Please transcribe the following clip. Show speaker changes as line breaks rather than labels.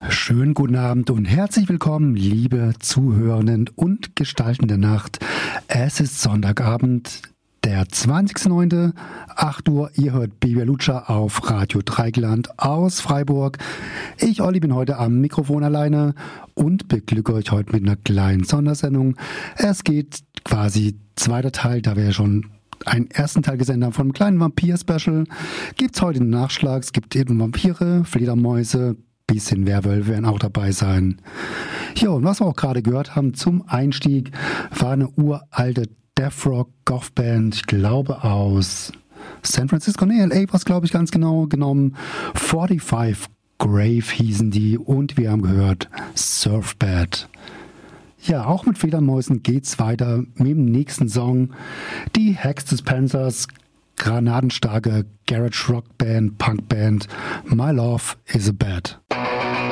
Schönen guten Abend und herzlich willkommen, liebe Zuhörenden und Gestalten der Nacht. Es ist Sonntagabend, der 20.09., 8 Uhr. Ihr hört Baby Lutscher auf Radio Dreigland aus Freiburg. Ich, Olli, bin heute am Mikrofon alleine und beglücke euch heute mit einer kleinen Sondersendung. Es geht quasi zweiter Teil, da wir ja schon einen ersten Teil gesendet haben vom kleinen Vampir-Special. Gibt es heute einen Nachschlag, es gibt eben Vampire, Fledermäuse, bisschen Werwölfe werden auch dabei sein. Ja, und was wir auch gerade gehört haben zum Einstieg, war eine uralte Death Rock Goth Band, ich glaube aus San Francisco, nee, LA war es, glaube ich, ganz genau genommen. 45 Grave hießen die und wir haben gehört Surfbad. Ja, auch mit Fledermäusen geht's weiter mit dem nächsten Song. Die Hex Dispensers, granatenstarke Garage Rock Band, Punk Band, My Love is a Bad.